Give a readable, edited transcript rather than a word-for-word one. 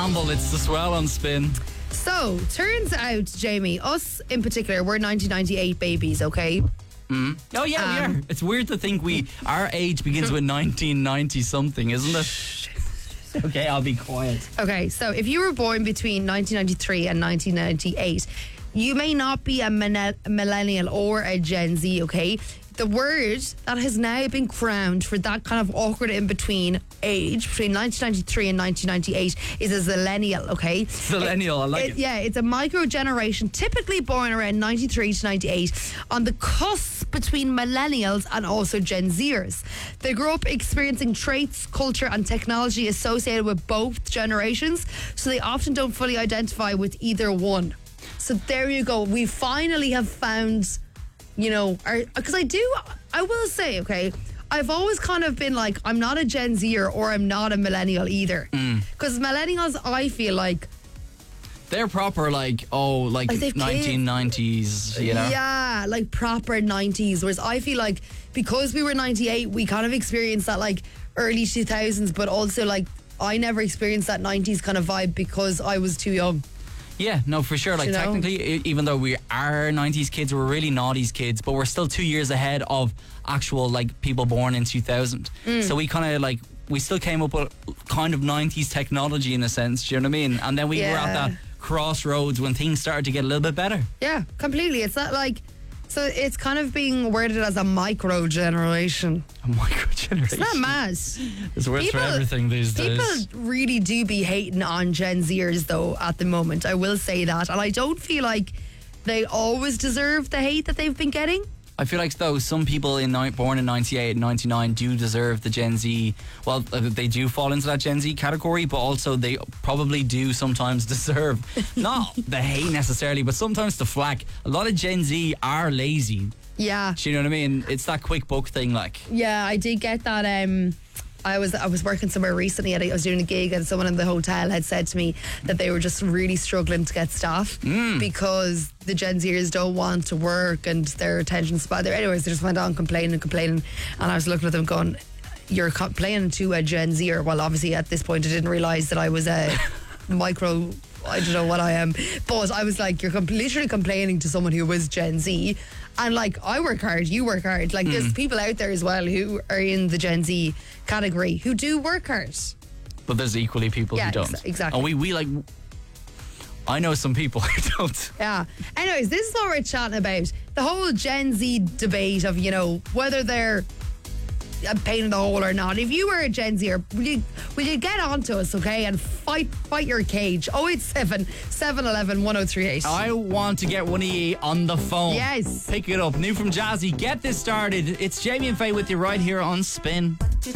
Campbell, it's the Swell on Spin. So, turns out, Jamie, us in particular, we're 1998 babies, okay? Oh yeah, we are. It's weird to think our age begins with 1990 something, isn't it? Okay, I'll be quiet. Okay, so if you were born between 1993 and 1998, you may not be a millennial or a Gen Z, okay? The word that has now been crowned for that kind of awkward in-between age, between 1993 and 1998, is a zillennial, okay? Zillennial, I like it. Yeah, it's a micro-generation, typically born around 93 to 98, on the cusp between millennials and also Gen Zers. They grow up experiencing traits, culture and technology associated with both generations, so they often don't fully identify with either one. So there you go. We finally have found... because I will say, okay, I've always kind of been like, I'm not a Gen Zer or I'm not a millennial either. Because millennials, I feel like... They're proper, like 1990s, you know? Yeah, like proper 90s. Whereas I feel like because we were 98, we kind of experienced that like early 2000s, but also like I never experienced that 90s kind of vibe because I was too young. Yeah, no, for sure. Like, technically, even though we are 90s kids, we're really noughties kids, but we're still 2 years ahead of actual, like, people born in 2000. So we kind of, like, we still came up with kind of 90s technology in a sense, do you know what I mean? And then we were at that crossroads when things started to get a little bit better. Yeah, completely. It's not like... So it's kind of being worded as a micro-generation. A micro-generation? It's not mad. It's worse for everything these days. People really do be hating on Gen Zers, though, at the moment. I will say that. And I don't feel like they always deserve the hate that they've been getting. I feel like, though, some people born in 98 and 99 do deserve the Gen Z. Well, they do fall into that Gen Z category, but also they probably do sometimes deserve, not the hate necessarily, but sometimes the flack. A lot of Gen Z are lazy. Yeah. Do you know what I mean? It's that quick book thing, like. Yeah, I did get that. I was working somewhere recently and I was doing a gig and someone in the hotel had said to me that they were just really struggling to get staff because the Gen Zers don't want to work and their attention span. Anyways, they just went on complaining and I was looking at them going, you're complaining to a Gen Zer. Well, obviously at this point I didn't realise that I was a micro... I don't know what I am, but I was like, you're literally complaining to someone who was Gen Z, and like, I work hard, you work hard. Like, there's people out there as well who are in the Gen Z category who do work hard. But there's equally people who don't. Exactly. And we like, I know some people who don't. Yeah. Anyways, this is what we're chatting about. The whole Gen Z debate of, whether they're a pain in the hole or not. If you were a Gen Zer, will you get on to us, okay, and fight your cage. 087 711 1038. I want to get one of you on the phone. Yes. Pick it up. New from Jazzy. Get this started. It's Jamie and Faye with you right here on Spin.